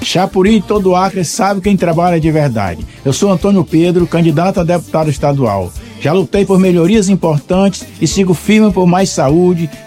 Chapuri e todo o Acre sabe quem trabalha de verdade. Eu sou Antônio Pedro, candidato a deputado estadual. Já lutei por melhorias importantes e sigo firme por mais saúde